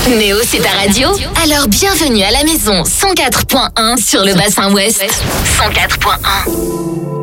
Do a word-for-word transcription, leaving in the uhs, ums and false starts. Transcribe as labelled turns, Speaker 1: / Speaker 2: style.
Speaker 1: Néo, c'est ta radio? Alors bienvenue à la maison cent quatre point un sur le bassin ouest. cent quatre point un.